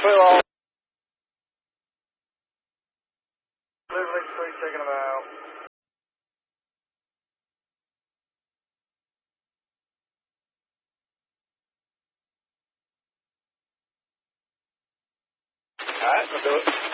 Clear all. Clear Lake 3, taking them out. Alright, we'll do it.